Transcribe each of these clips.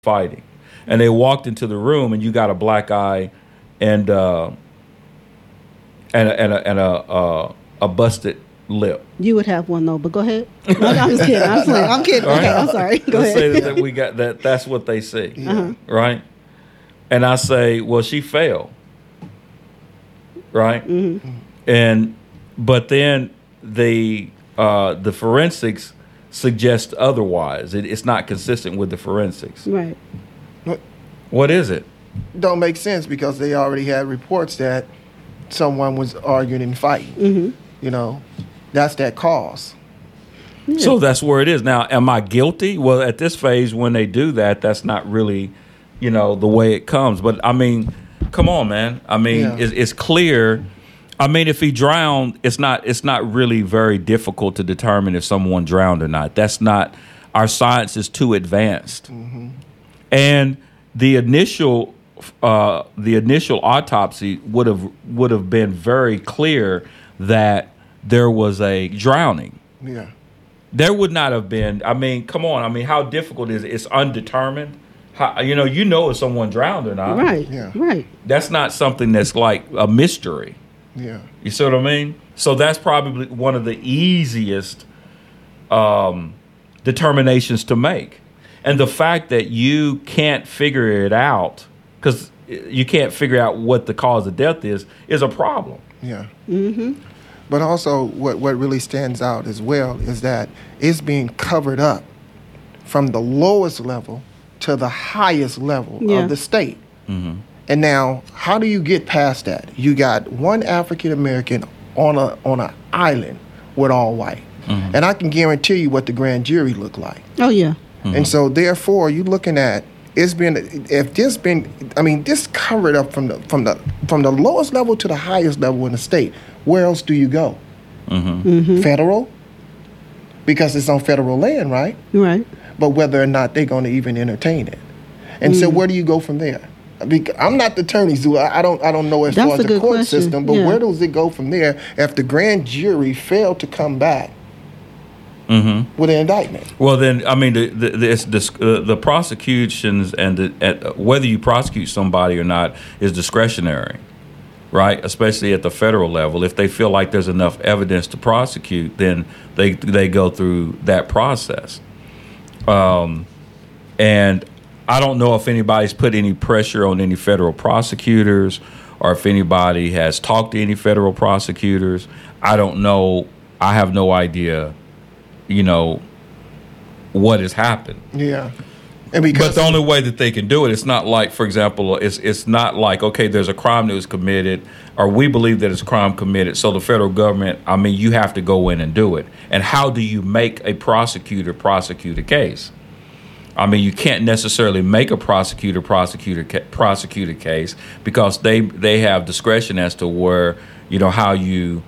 fighting, and they walked into the room, and you got a black eye, and a busted lip. You would have one though, but go ahead. No, I'm just kidding. I'm kidding. Right? Okay, I'm sorry. Go Let's ahead. say that we got that. That's what they see, Uh-huh. right? And I say, well, she failed, right? But then the forensics suggest otherwise. It's not consistent with the forensics. Right. What is it? Don't make sense because they already had reports that someone was arguing and fighting. That's that cause. So that's where it is. Now, am I guilty? Well, at this phase, when they do that, that's not really, the way it comes. But, I mean, come on, man. I mean, Yeah. it's clear. I mean, if he drowned, it's not really very difficult to determine if someone drowned or not. That's not, our science is too advanced. And the initial autopsy would have been very clear that there was a drowning. Yeah. There would not have been. I mean, come on. I mean, how difficult is it? It's undetermined. How, if someone drowned or not. Right. Yeah. Right. That's not something that's like a mystery. Yeah. You see what I mean? So that's probably one of the easiest determinations to make. And the fact that you can't figure it out, because you can't figure out what the cause of death is a problem. Yeah. But also, what really stands out as well is that it's being covered up from the lowest level to the highest level of the state. And now, how do you get past that? You got one African American on an island with all white, and I can guarantee you what the grand jury looked like. Oh yeah. And so, therefore, you're looking at this covered up from the lowest level to the highest level in the state. Where else do you go? Federal, because it's on federal land, right? Right. But whether or not they're going to even entertain it, and so where do you go from there? I'm not the attorney, so I don't know as far as the court system, but where does it go from there if the grand jury failed to come back with an indictment? Well, then, I mean, the prosecutions and whether you prosecute somebody or not is discretionary, right? Especially at the federal level. If they feel like there's enough evidence to prosecute, then they go through that process. And I don't know if anybody's put any pressure on any federal prosecutors or if anybody has talked to any federal prosecutors. I don't know. I have no idea, what has happened. Yeah. But the only way that they can do it, it's not like, for example, it's not like, okay, there's a crime that was committed, or we believe that it's a crime committed, so the federal government, I mean, you have to go in and do it. And how do you make a prosecutor prosecute a case? I mean, you can't necessarily make a prosecutor prosecute a case because they have discretion as to where, how you,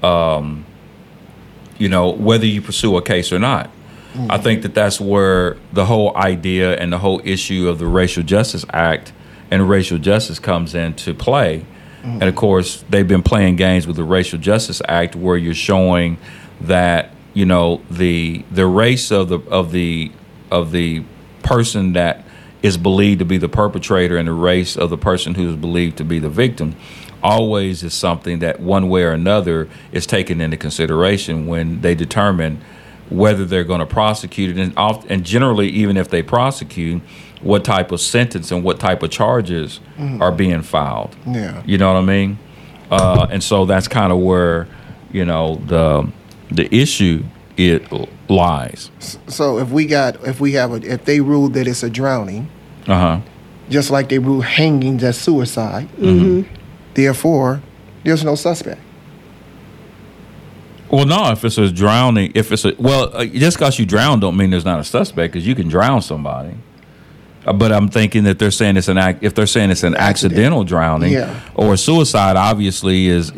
whether you pursue a case or not. I think that's where the whole idea and the whole issue of the Racial Justice Act and racial justice comes into play. And of course, they've been playing games with the Racial Justice Act where you're showing that, the race of the person that is believed to be the perpetrator and the race of the person who is believed to be the victim always is something that one way or another is taken into consideration when they determine whether they're going to prosecute it, and generally, even if they prosecute, what type of sentence and what type of charges are being filed. Yeah. You know what I mean? And so that's kind of where, the issue lies. So if they rule that it's a drowning, just like they rule hangings as suicide, therefore, there's no suspect. Well, no, if it's a drowning, just because you drown don't mean there's not a suspect, because you can drown somebody. But I'm thinking that they're saying it's an accidental drowning, or suicide. Obviously, is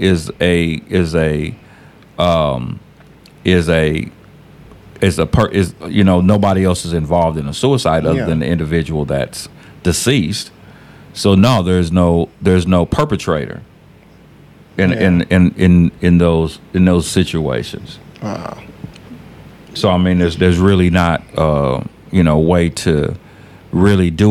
nobody else is involved in a suicide other than the individual that's deceased. So no, there's no perpetrator in those situations. So I mean, there's really not way to really do